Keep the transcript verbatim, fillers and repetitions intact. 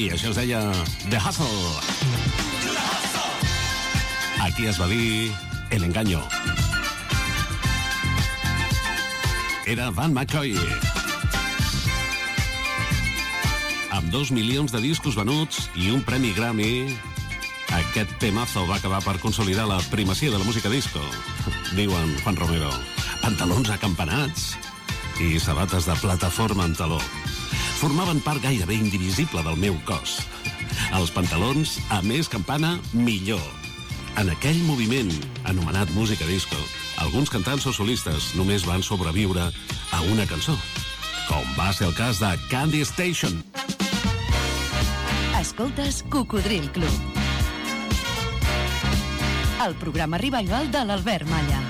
I això es deia The Hustle. Aquí es va dir El Engaño. Era Van McCoy. Amb dos milions de discos venuts i un premi Grammy, aquest temazo va acabar per consolidar la primacia de la música disco. Diuen Juan Romero, pantalons acampanats i sabates de plataforma en taló. Formaven part gairebé indivisible del meu cos. Els pantalons, a més campana, millor. En aquell moviment, anomenat música disco, alguns cantants o solistes només van sobreviure a una cançó, com va ser el cas de Candy Station. Escoltes Cocodril Club, el programa revival de l'Albert Malla.